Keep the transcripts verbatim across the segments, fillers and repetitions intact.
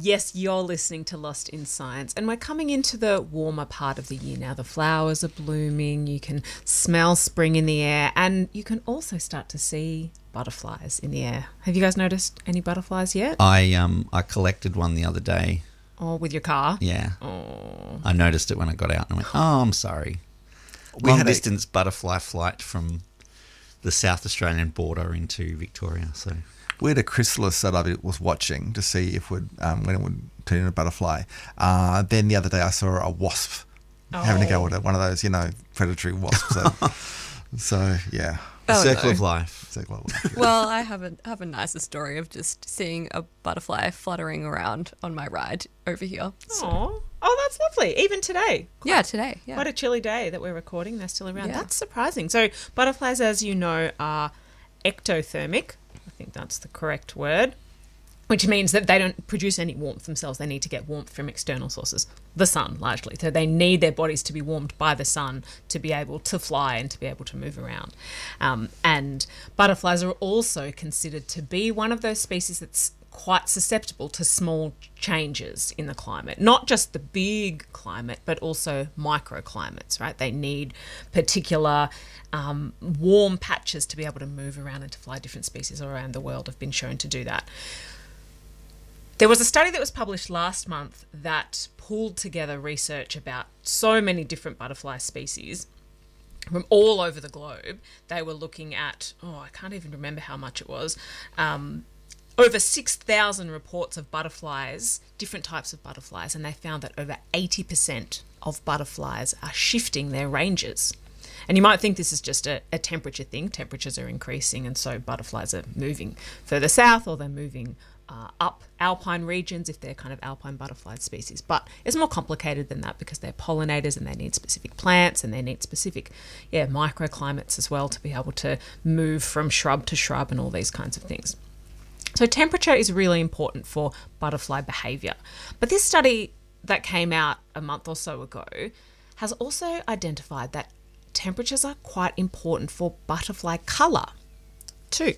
Yes, you're listening to Lost in Science, and we're coming into the warmer part of the year now. The flowers are blooming, you can smell spring in the air, and you can also start to see butterflies in the air. Have you guys noticed any butterflies yet? I um I collected one the other day. Oh, with your car? Yeah. Oh. I noticed it when I got out and I went, oh, I'm sorry. We Long had a- distance butterfly flight from the South Australian border into Victoria, so... We had a chrysalis that I was watching to see if would um, when it would turn into a butterfly. Uh, then the other day I saw a wasp Oh. having to go with it, one of those, you know, predatory wasps. So, so yeah, The Oh, circle no. of life. exactly what we- Well, I have a have a nicer story of just seeing a butterfly fluttering around on my ride over here. So, Oh, oh, that's lovely. Even today. yeah, today. Yeah. Quite a chilly day that we're recording. They're still around. Yeah. That's surprising. So butterflies, as you know, are ectothermic. I think that's the correct word, which means that they don't produce any warmth themselves. They need to get warmth from external sources, the sun largely. So they need their bodies to be warmed by the sun to be able to fly and to be able to move around. Um, and butterflies are also considered to be one of those species that's quite susceptible to small changes in the climate, not just the big climate, but also microclimates, right? They need particular um, warm patches to be able to move around and to fly. Different species around the world have been shown to do that. There was a study that was published last month that pulled together research about so many different butterfly species from all over the globe. They were looking at, oh, I can't even remember how much it was, um, over six thousand reports of butterflies, different types of butterflies, and they found that over eighty percent of butterflies are shifting their ranges. And you might think this is just a, a temperature thing. Temperatures are increasing, and so butterflies are moving further south, or they're moving uh, up alpine regions if they're kind of alpine butterfly species. But it's more complicated than that because they're pollinators and they need specific plants and they need specific yeah, microclimates as well to be able to move from shrub to shrub and all these kinds of things. So temperature is really important for butterfly behaviour. But this study that came out a month or so ago has also identified that temperatures are quite important for butterfly colour too.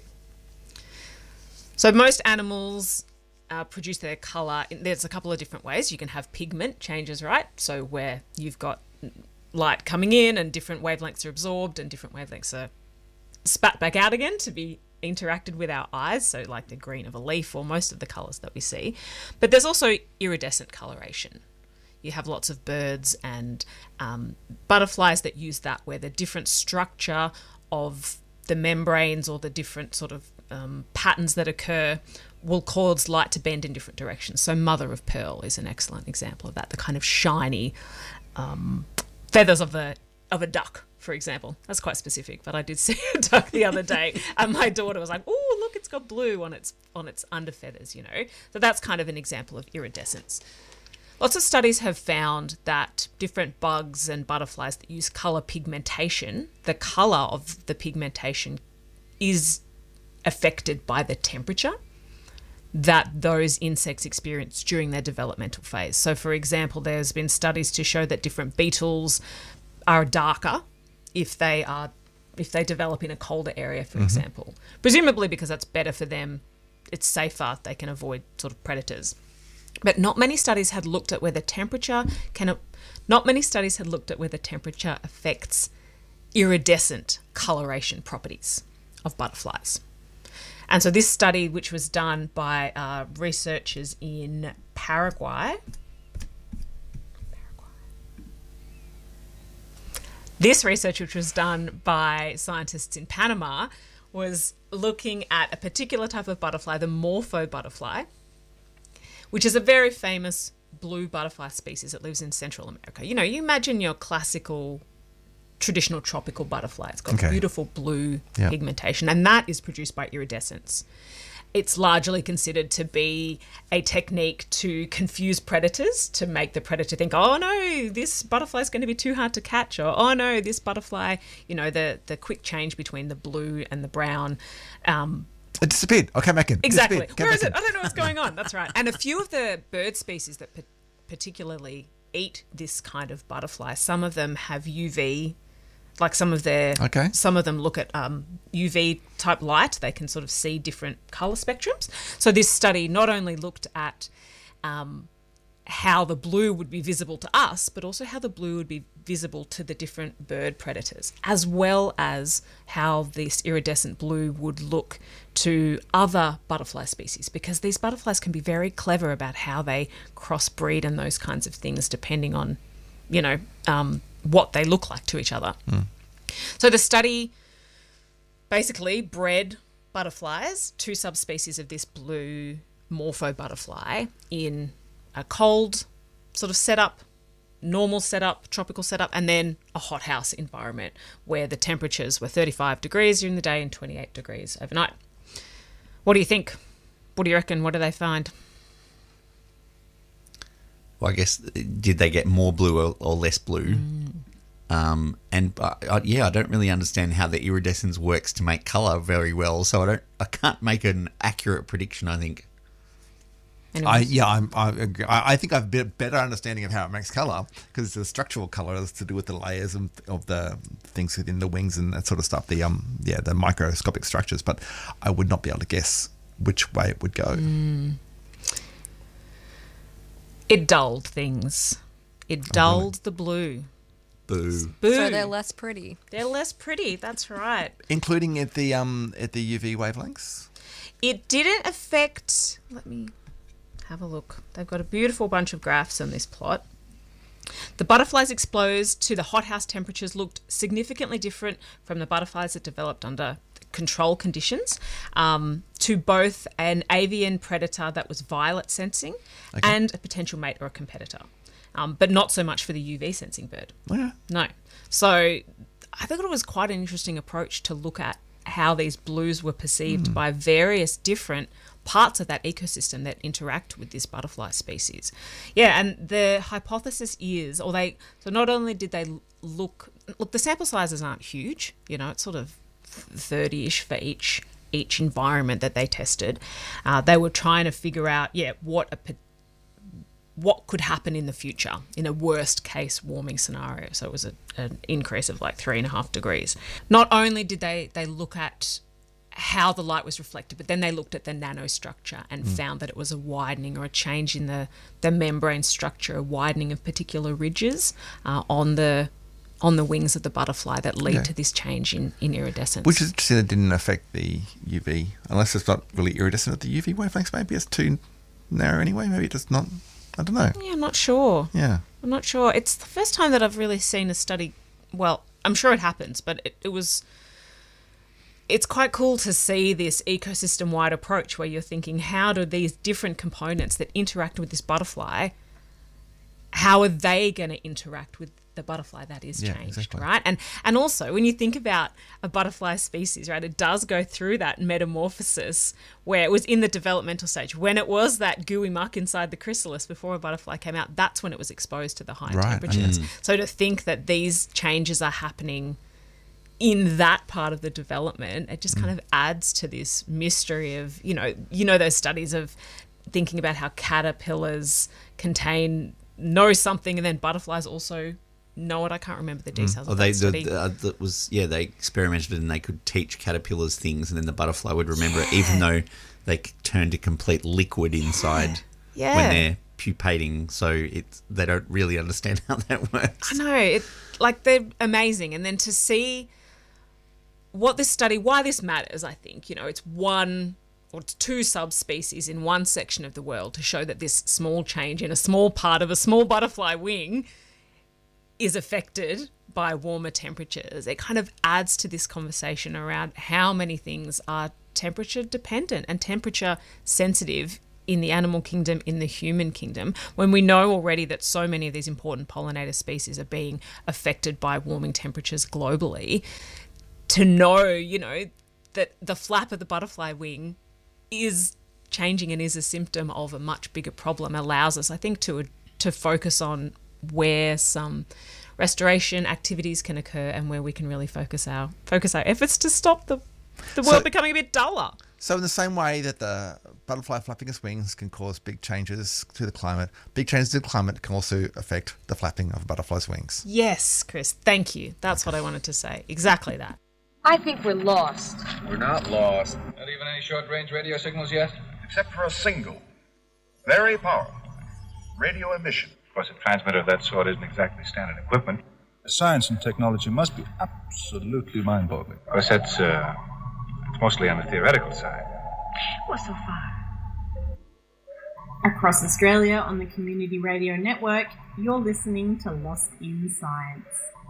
So most animals uh, produce their colour. In, there's a couple of different ways. You can have pigment changes, right? So where you've got light coming in and different wavelengths are absorbed and different wavelengths are spat back out again to be interacted with our eyes, so like the green of a leaf or most of the colours that we see. But there's also iridescent coloration. You have lots of birds and um, butterflies that use that, where the different structure of the membranes or the different sort of um, patterns that occur will cause light to bend in different directions. So mother of pearl is an excellent example of that, the kind of shiny um, feathers of the of a duck, for example. That's quite specific, but I did see a duck the other day and my daughter was like, oh, look, it's got blue on its on its underfeathers, you know. So that's kind of an example of iridescence. Lots of studies have found that different bugs and butterflies that use colour pigmentation, the colour of the pigmentation is affected by the temperature that those insects experience during their developmental phase. So, for example, there's been studies to show that different beetles are darker if they are if they develop in a colder area, for mm-hmm. example. Presumably because that's better for them, it's safer, they can avoid sort of predators. But not many studies had looked at whether temperature can not many studies had looked at whether temperature affects iridescent coloration properties of butterflies. And so this study, which was done by uh, researchers in Paraguay, This research, which was done by scientists in Panama, was looking at a particular type of butterfly, the morpho butterfly, which is a very famous blue butterfly species that lives in Central America. You know, you imagine your classical, traditional tropical butterfly. It's got Okay. beautiful blue Yep. pigmentation, and that is produced by iridescence. It's largely considered to be a technique to confuse predators, to make the predator think, oh no, this butterfly is going to be too hard to catch, or oh no, this butterfly, you know, the, the quick change between the blue and the brown. Um, It disappeared. I came back in. exactly. Disappeared. Came Where back is it? in. I don't know what's going on. That's right. And a few of the bird species that pa- particularly eat this kind of butterfly, some of them have U V, like some of their, Okay. some of them look at um, U V type light. They can sort of see different colour spectrums. So this study not only looked at um, how the blue would be visible to us, but also how the blue would be visible to the different bird predators, as well as how this iridescent blue would look to other butterfly species, because these butterflies can be very clever about how they crossbreed and those kinds of things, depending on, you know, um, what they look like to each other. Mm. So the study basically bred butterflies, two subspecies of this blue morpho butterfly, in a cold sort of setup, normal setup, tropical setup, and then a hothouse environment where the temperatures were thirty-five degrees during the day and twenty-eight degrees overnight. What do you think? What do you reckon? What do they find? Well, I guess, did they get more blue or, or less blue? Mm. Um, and uh, I, yeah, I don't really understand how the iridescence works to make colour very well, so I don't, I can't make an accurate prediction, I think. Anyone I else? yeah, I'm, I agree. I I think I've a better understanding of how it makes color, because it's a structural color. It's to do with the layers of, of the things within the wings and that sort of stuff. The um yeah the microscopic structures, but I would not be able to guess which way it would go. Mm. It dulled things. It dulled the blue. Boo. Boo. So they're less pretty. They're less pretty. That's right. Including at the um at the U V wavelengths. It didn't affect. Let me have a look. They've got a beautiful bunch of graphs on this plot. The butterflies exposed to the hothouse temperatures looked significantly different from the butterflies that developed under control conditions, um, to both an avian predator that was violet sensing Okay. and a potential mate or a competitor, um, but not so much for the U V sensing bird. Yeah. No. So I thought it was quite an interesting approach to look at how these blues were perceived by various different parts of that ecosystem that interact with this butterfly species. Yeah, and the hypothesis is, or they, so not only did they look, look, the sample sizes aren't huge, you know, it's sort of thirty-ish for each each environment that they tested. Uh, they were trying to figure out, yeah, what a what could happen in the future in a worst case warming scenario. So it was a, an increase of like three and a half degrees. Not only did they they look at how the light was reflected, but then they looked at the nanostructure and mm. found that it was a widening or a change in the, the membrane structure, a widening of particular ridges uh, on the on the wings of the butterfly that lead Okay. to this change in, in iridescence. Which is interesting. It didn't affect the U V, unless it's not really iridescent at the U V wavelengths. Maybe it's too narrow anyway. Maybe it's just not. I don't know. Yeah, I'm not sure. Yeah. I'm not sure. It's the first time that I've really seen a study. Well, I'm sure it happens, but it, it was. It's quite cool to see this ecosystem-wide approach where you're thinking, how do these different components that interact with this butterfly, how are they going to interact with the butterfly that is Yeah, changed, exactly. right? And and also, when you think about a butterfly species, right, it does go through that metamorphosis where it was in the developmental stage. When it was that gooey muck inside the chrysalis before a butterfly came out, that's when it was exposed to the high Right, temperatures. okay. So to think that these changes are happening in that part of the development, it just kind of adds to this mystery of, you know, you know those studies of thinking about how caterpillars contain know something and then butterflies also know it. I can't remember the details Or of they that study. the, uh, that was yeah they experimented and they could teach caterpillars things, and then the butterfly would remember it, even though they c- turn to complete liquid inside yeah. when they're pupating. So it's they don't really understand how that works. I know, it like they're amazing, and then to see what this study, why this matters, I think, you know, it's one or it's two subspecies in one section of the world to show that this small change in a small part of a small butterfly wing is affected by warmer temperatures. It kind of adds to this conversation around how many things are temperature dependent and temperature sensitive in the animal kingdom, in the human kingdom, when we know already that so many of these important pollinator species are being affected by warming temperatures globally. To know, you know, that the flap of the butterfly wing is changing and is a symptom of a much bigger problem allows us, I think, to to focus on where some restoration activities can occur and where we can really focus our focus our efforts to stop the the world So- becoming a bit duller. So in the same way that the butterfly flapping its wings can cause big changes to the climate, big changes to the climate can also affect the flapping of a butterfly's wings. Yes, Chris, thank you. That's what I wanted to say. Exactly that. I think we're lost. We're not lost. Not even any short-range radio signals yet? Except for a single, very powerful radio emission. Of course, a transmitter of that sort isn't exactly standard equipment. Science and technology must be absolutely mind-boggling. Of course, that's uh, it's mostly on the theoretical side. Well, so far. Across Australia on the Community Radio Network, you're listening to Lost in Science.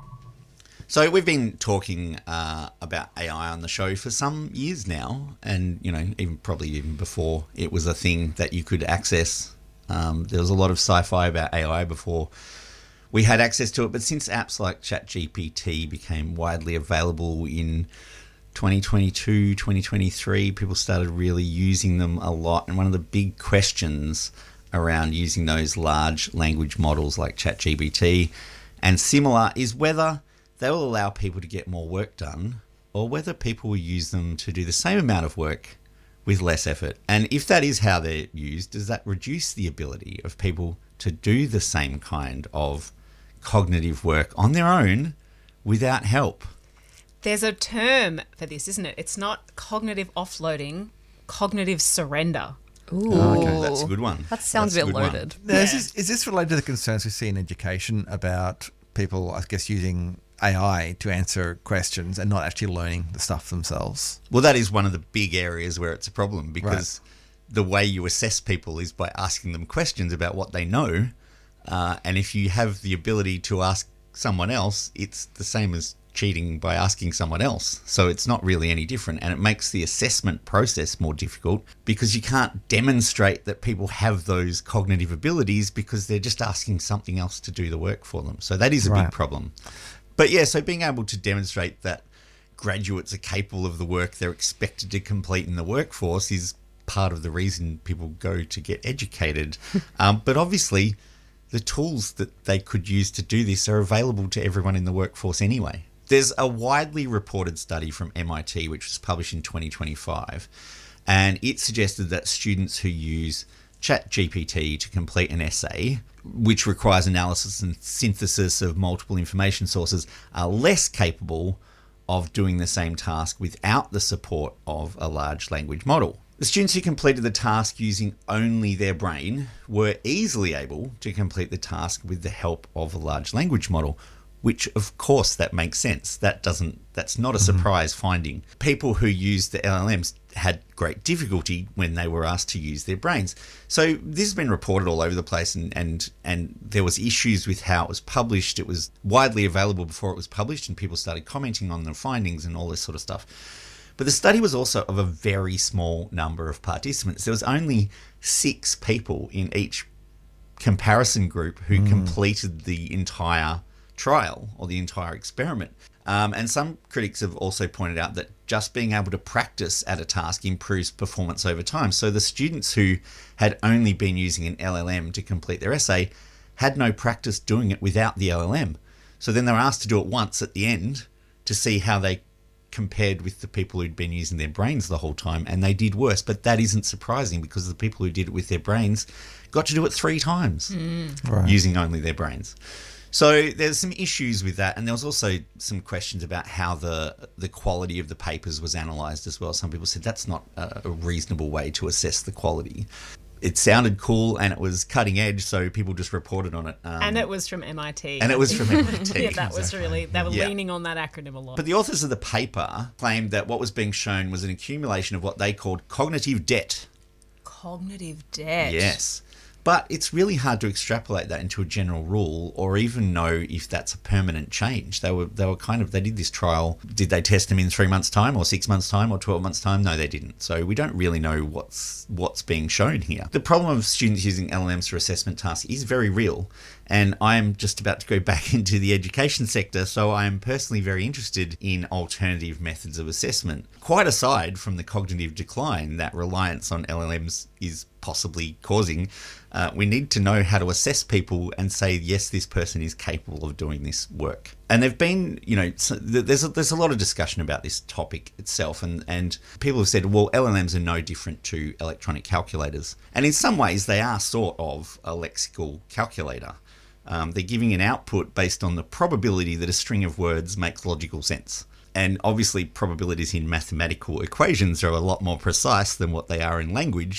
So we've been talking uh, about A I on the show for some years now, and you know, even probably even before it was a thing that you could access. Um, there was a lot of sci-fi about A I before we had access to it, but since apps like ChatGPT became widely available in twenty twenty-two, twenty twenty-three, people started really using them a lot. And one of the big questions around using those large language models like ChatGPT and similar is whether they will allow people to get more work done or whether people will use them to do the same amount of work with less effort. And if that is how they're used, does that reduce the ability of people to do the same kind of cognitive work on their own without help? There's a term for this, isn't it? It's not cognitive offloading, cognitive surrender. Ooh, Oh, okay, that's a good one. That sounds That's a a bit good one. loaded. Now, is, this, is this related to the concerns we see in education about people, I guess, using A I to answer questions and not actually learning the stuff themselves? Well, that is one of the big areas where it's a problem because the way you assess people is by asking them questions about what they know. Uh, and if you have the ability to ask someone else, it's the same as cheating by asking someone else. So it's not really any different. And it makes the assessment process more difficult because you can't demonstrate that people have those cognitive abilities because they're just asking something else to do the work for them. So that is a Right. big problem. But yeah, so being able to demonstrate that graduates are capable of the work they're expected to complete in the workforce is part of the reason people go to get educated. um, but obviously, the tools that they could use to do this are available to everyone in the workforce anyway. There's a widely reported study from M I T, which was published in twenty twenty-five, and it suggested that students who use ChatGPT to complete an essay, which requires analysis and synthesis of multiple information sources, are less capable of doing the same task without the support of a large language model. The students who completed the task using only their brain were easily able to complete the task with the help of a large language model, which of course that makes sense. That doesn't, that's not a surprise finding. People who used the L L Ms had great difficulty when they were asked to use their brains. So this has been reported all over the place, and, and, and there was issues with how it was published. It was widely available before it was published, and people started commenting on the findings and all this sort of stuff. But the study was also of a very small number of participants. There was only six people in each comparison group who mm. completed the entire trial or the entire experiment. Um, and some critics have also pointed out that just being able to practice at a task improves performance over time. So the students who had only been using an L L M to complete their essay had no practice doing it without the L L M. So then they were asked to do it once at the end to see how they compared with the people who'd been using their brains the whole time, and they did worse. But that isn't surprising because the people who did it with their brains got to do it three times mm. right. using only their brains. So there's some issues with that, and there was also some questions about how the the quality of the papers was analysed as well. Some people said that's not a, a reasonable way to assess the quality. It sounded cool and it was cutting edge, so people just reported on it. Um, and it was from M I T. And it was from M I T. Yeah, that was really, they were Yeah. leaning on that acronym a lot. But the authors of the paper claimed that what was being shown was an accumulation of what they called cognitive debt. Cognitive debt. Yes. But it's really hard to extrapolate that into a general rule or even know if that's a permanent change. They were they were kind of, they did this trial. Did they test them in three months' time or six months' time or twelve months' time? No, they didn't. So we don't really know what's what's being shown here. The problem of students using L L Ms for assessment tasks is very real. And I'm just about to go back into the education sector, so I am personally very interested in alternative methods of assessment. Quite aside from the cognitive decline that reliance on L L Ms is possibly causing, uh, we need to know how to assess people and say, yes, this person is capable of doing this work. And there've been, you know, so there's a, there's a lot of discussion about this topic itself, and, and people have said, well, L L Ms are no different to electronic calculators. And in some ways, they are sort of a lexical calculator. Um, they're giving an output based on the probability that a string of words makes logical sense. And obviously probabilities in mathematical equations are a lot more precise than what they are in language,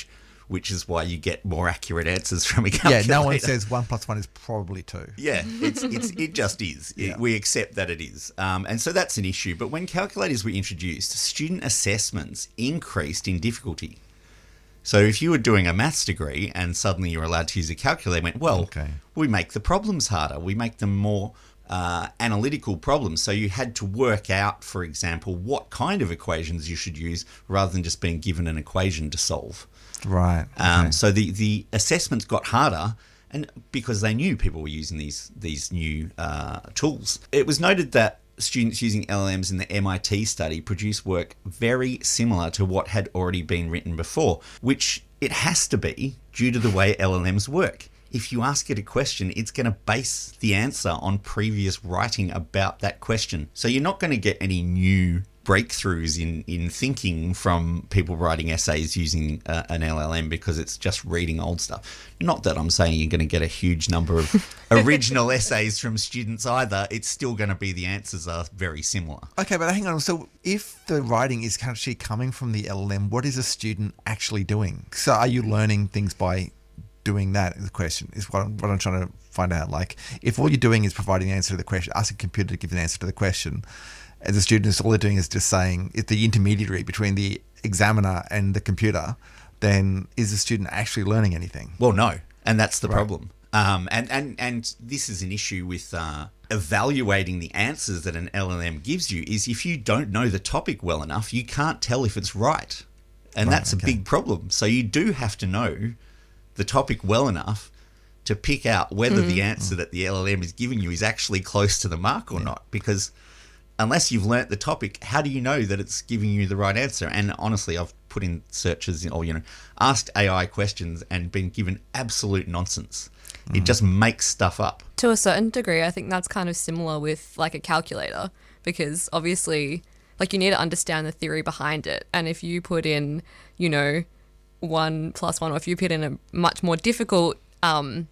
which is why you get more accurate answers from a Yeah, calculator. no one says one plus one is probably two. Yeah, it's it's it just is. It- Yeah. we accept that it is, um, and so that's an issue. But when calculators were introduced, student assessments increased in difficulty. So if you were doing a maths degree and suddenly you're allowed to use a calculator, they went, well, Okay. we make the problems harder. We make them more uh, analytical problems. So you had to work out, for example, what kind of equations you should use rather than just being given an equation to solve. Right. Um, okay. So the, the assessments got harder, and because they knew people were using these these new uh, tools. It was noted that students using L L Ms in the M I T study produced work very similar to what had already been written before, which it has to be due to the way L L Ms work. If you ask it a question, it's going to base the answer on previous writing about that question. So you're not going to get any new breakthroughs in, in thinking from people writing essays using uh, an L L M because it's just reading old stuff. Not that I'm saying you're going to get a huge number of original essays from students either. It's still going to be the answers are very similar. Okay, but hang on. So if the writing is actually coming from the L L M, what is a student actually doing? So are you learning things by doing that? Is the question is what I'm, what I'm trying to find out. Like, if all you're doing is providing the answer to the question, ask a computer to give an answer to the question, as a student, all they're doing is just saying it's the intermediary between the examiner and the computer, then is the student actually learning anything? Well, no, and that's the Right. problem. Um, and, and, and this is an issue with uh, evaluating the answers that an L L M gives you is if you don't know the topic well enough, you can't tell if it's right. And Right, that's okay. a big problem. So you do have to know the topic well enough to pick out whether the answer that the L L M is giving you is actually close to the mark or not. Because unless you've learnt the topic, how do you know that it's giving you the right answer? And honestly, I've put in searches or, you know, asked A I questions and been given absolute nonsense. It just makes stuff up. To a certain degree, I think that's kind of similar with like a calculator, because obviously, like, you need to understand the theory behind it. And if you put in, you know, one plus one, or if you put in a much more difficult um,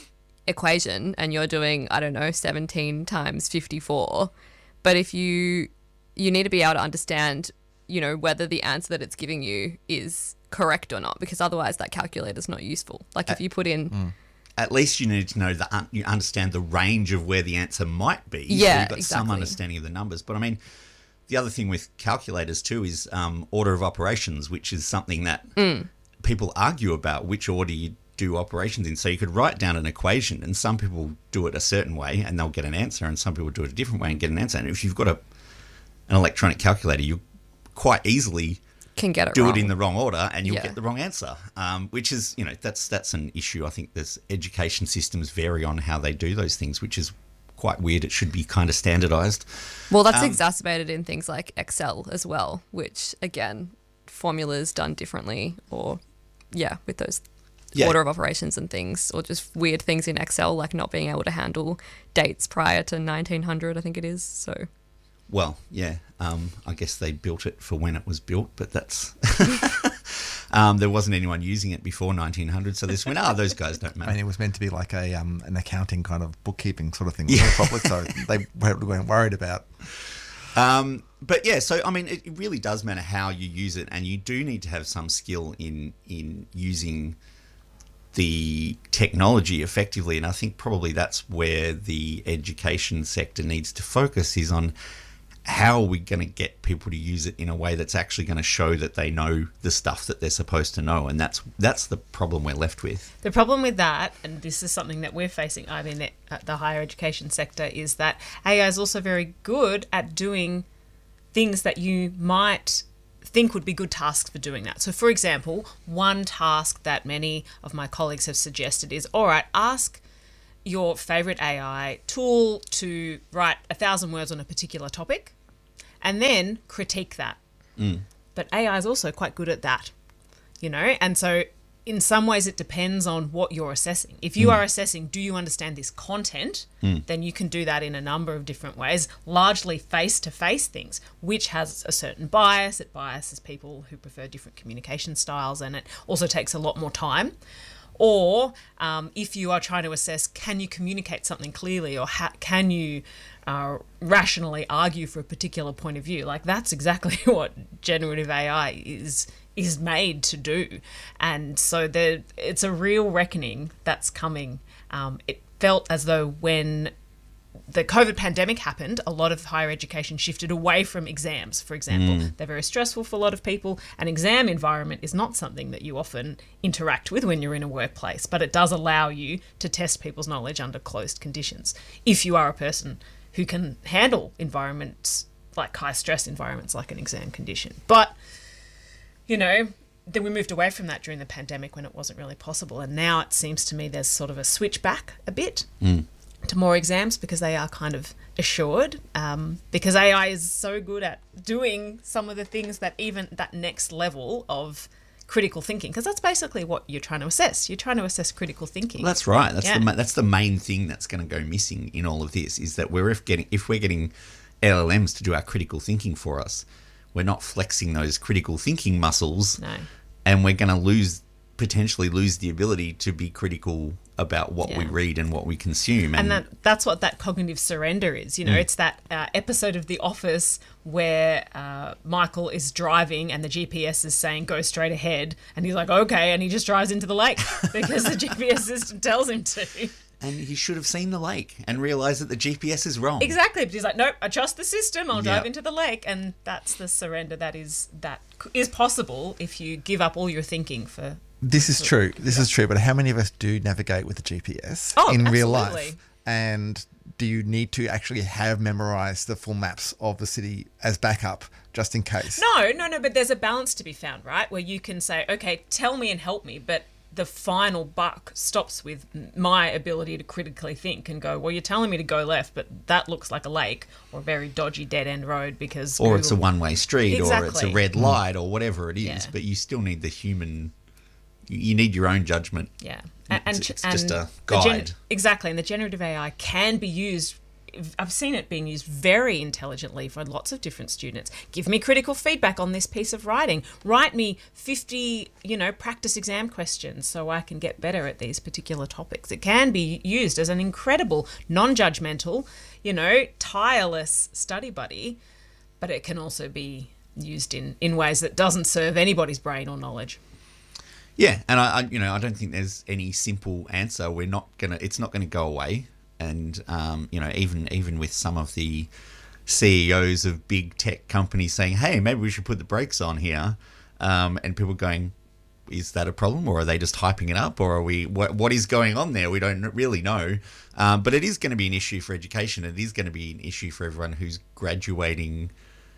equation and you're doing, I don't know, seventeen times fifty-four, but if you, you need to be able to understand, you know, whether the answer that it's giving you is correct or not, because otherwise that calculator's not useful. Like if you put in... At least you need to know that un- you understand the range of where the answer might be. Yeah, so you've got some exactly. understanding of the numbers. But I mean, the other thing with calculators too is um, order of operations, which is something that people argue about which order you do operations in. So you could write down an equation, and some people do it a certain way and they'll get an answer, and some people do it a different way and get an answer. And if you've got a an electronic calculator, you quite easily Can get it do wrong. it in the wrong order and you'll Yeah. get the wrong answer, um, which is, you know, that's that's an issue. I think there's education systems vary on how they do those things, which is quite weird. It should be kind of standardized. Well, that's Um, exacerbated in things like Excel as well, which, again, formulas done differently, or, yeah, with those Yeah. order of operations and things, or just weird things in Excel, like not being able to handle dates prior to nineteen hundred, I think it is. So, Well, yeah, um, I guess they built it for when it was built, but that's... um, there wasn't anyone using it before nineteen hundred, so this went, ah, those guys don't I mean, matter. it was meant to be like a um, an accounting kind of bookkeeping sort of thing. Yeah. Probably, so they weren't worried about. Um, but yeah, so I mean, it it really does matter how you use it, and you do need to have some skill in in using the technology effectively. And I think probably that's where the education sector needs to focus, is on how are we going to get people to use it in a way that's actually going to show that they know the stuff that they're supposed to know. And that's that's the problem we're left with. The problem with that, and this is something that we're facing, I mean, at the higher education sector, is that A I is also very good at doing things that you might think would be good tasks for doing that. So, for example, one task that many of my colleagues have suggested is, all right, ask your favorite A I tool to write a thousand words on a particular topic and then critique that. Mm. But A I is also quite good at that, you know, and so in some ways it depends on what you're assessing. If you Mm. are assessing, do you understand this content, Mm. then you can do that in a number of different ways, largely face-to-face things, which has a certain bias. It biases people who prefer different communication styles, and it also takes a lot more time. Or um, if you are trying to assess, can you communicate something clearly, or ha- can you uh, rationally argue for a particular point of view? Like, that's exactly what generative A I is is made to do. And so there, it's a real reckoning that's coming. Um, it felt as though when the COVID pandemic happened, a lot of higher education shifted away from exams, for example. Mm. They're very stressful for a lot of people. An exam environment is not something that you often interact with when you're in a workplace, but it does allow you to test people's knowledge under closed conditions if you are a person who can handle environments like high stress environments like an exam condition. But, you know, then we moved away from that during the pandemic when it wasn't really possible. And now it seems to me there's sort of a switch back a bit. Mm. to more exams because they are kind of assured, um, because A I is so good at doing some of the things that even that next level of critical thinking, because that's basically what you're trying to assess. You're trying to assess critical thinking. Well, that's right. That's yeah. the ma- that's the main thing that's going to go missing in all of this is that we're if getting if we're getting L L Ms to do our critical thinking for us, we're not flexing those critical thinking muscles, no. and we're going to lose potentially lose the ability to be critical about what yeah. we read and what we consume. And, and that that's what that cognitive surrender is. You know, mm. it's that uh, episode of The Office where uh, Michael is driving and the G P S is saying, go straight ahead. And he's like, okay. And he just drives into the lake because the G P S system tells him to. And he should have seen the lake and realised that the G P S is wrong. Exactly. But he's like, nope, I trust the system. I'll drive yep. into the lake. And that's the surrender that is that is possible if you give up all your thinking for... This is true. This is true. But how many of us do navigate with the G P S oh, in absolutely. real life? And do you need to actually have memorized the full maps of the city as backup just in case? No, no, no. But there's a balance to be found, right? Where you can say, okay, tell me and help me. But the final buck stops with my ability to critically think and go, well, you're telling me to go left, but that looks like a lake or a very dodgy dead-end road because... Or Google... it's a one-way street exactly. or it's a red light or whatever it is. Yeah. But you still need the human... You need your own judgment. Yeah. And, and, it's, it's and just a the guide. Gen- exactly. And the generative A I can be used... I've seen it being used very intelligently for lots of different students. Give me critical feedback on this piece of writing. Write me fifty, you know, practice exam questions so I can get better at these particular topics. It can be used as an incredible, non-judgmental, you know, tireless study buddy, but it can also be used in, in ways that doesn't serve anybody's brain or knowledge. Yeah, and I, I, you know, I don't think there's any simple answer. We're not gonna. It's not going to go away. And, um, you know, even even with some of the C E Os of big tech companies saying, hey, maybe we should put the brakes on here, um, and people going, is that a problem? Or are they just hyping it up? Or are we, what, what is going on there? We don't really know. Um, but it is going to be an issue for education. It is going to be an issue for everyone who's graduating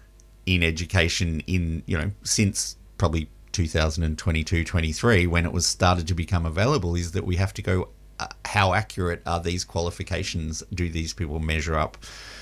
in education in, you know, since probably two thousand twenty-two, twenty-three, when it was started to become available, is that we have to go, Uh, how accurate are these qualifications? Do these people measure up?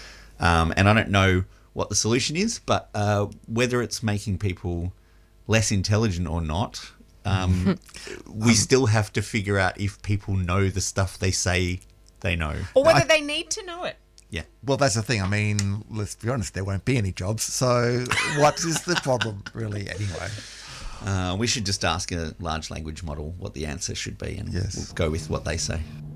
Um, and I don't know what the solution is, but uh, whether it's making people less intelligent or not, um, we um, still have to figure out if people know the stuff they say they know. Or whether I, they need to know it. Yeah. Well, that's the thing. I mean, let's be honest, there won't be any jobs. So what is the problem, really, anyway? Uh, we should just ask a large language model what the answer should be, and yes. we'll go with what they say.